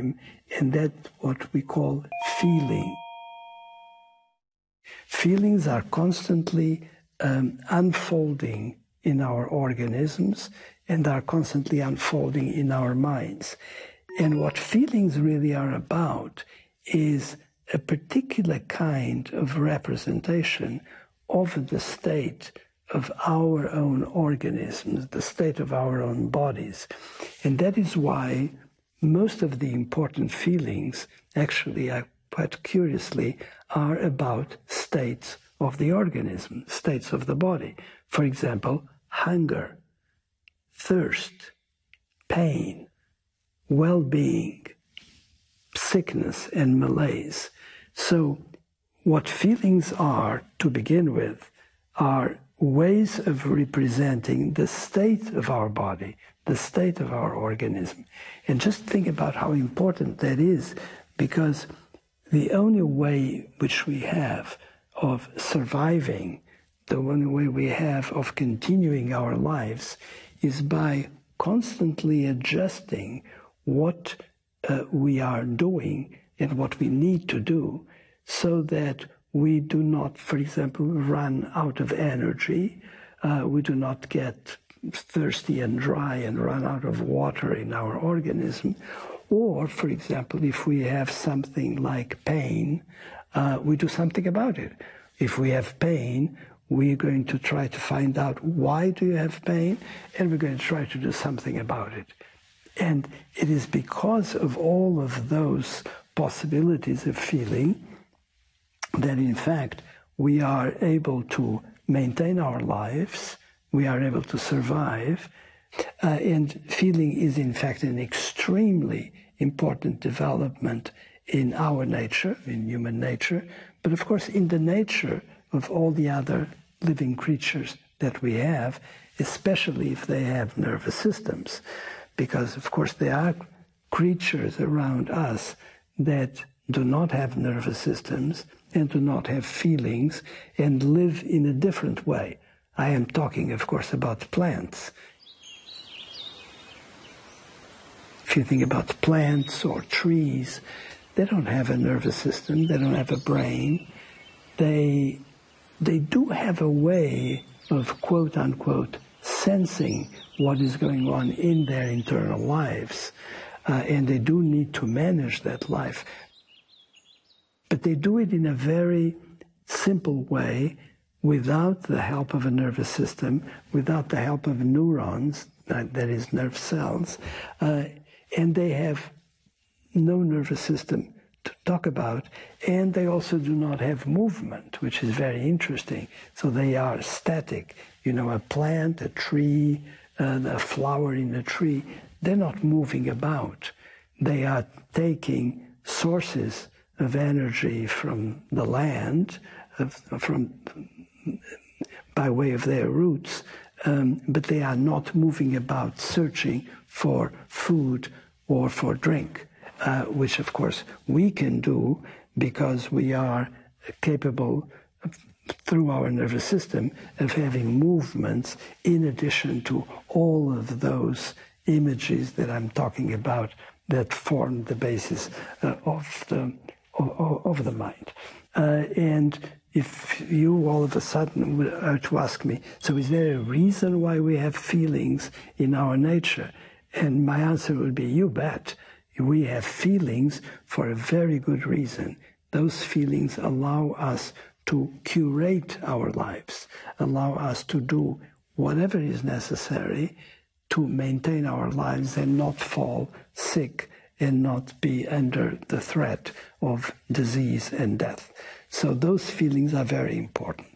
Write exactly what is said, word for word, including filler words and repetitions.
time, and that's what we call feeling. Feelings are constantly um, unfolding in our organisms and are constantly unfolding in our minds. And what feelings really are about is a particular kind of representation of the state of our own organisms, the state of our own bodies. And that is why most of the important feelings, actually, are quite curiously, are about states of the organism, states of the body. For example, hunger, thirst, pain, well-being, sickness, and malaise. So what feelings are, to begin with, are ways of representing the state of our body, the state of our organism. And just think about how important that is, because the only way which we have of surviving, the only way we have of continuing our lives, is by constantly adjusting what uh, we are doing and what we need to do, so that we do not, for example, run out of energy, uh, we do not get thirsty and dry and run out of water in our organism. Or, for example, if we have something like pain, uh, we do something about it. If we have pain, we're going to try to find out why do you have pain, and we're going to try to do something about it. And it is because of all of those possibilities of feeling that, in fact, we are able to maintain our lives, we are able to survive, uh, and feeling is, in fact, an extremely important development in our nature, in human nature, but of course in the nature of all the other living creatures that we have, especially if they have nervous systems, because of course there are creatures around us that do not have nervous systems and do not have feelings and live in a different way. I am talking, of course, about plants. If you think about plants or trees, they don't have a nervous system, they don't have a brain. They, they do have a way of, quote unquote, sensing what is going on in their internal lives. Uh, and they do need to manage that life. But they do it in a very simple way, without the help of a nervous system, without the help of neurons, uh, that is, nerve cells. Uh, and they have no nervous system to talk about, and they also do not have movement, which is very interesting. So they are static. You know, a plant, a tree, uh, a flower in a tree, they're not moving about. They are taking sources of energy from the land, of, from by way of their roots, um, but they are not moving about searching for food or for drink, uh, which of course we can do because we are capable of, through our nervous system, of having movements in addition to all of those images that I'm talking about that form the basis uh, of the of, of the mind. Uh, and if you all of a sudden were to ask me, so is there a reason why we have feelings in our nature? And my answer would be, you bet. We have feelings for a very good reason. Those feelings allow us to curate our lives, allow us to do whatever is necessary to maintain our lives and not fall sick and not be under the threat of disease and death. So those feelings are very important.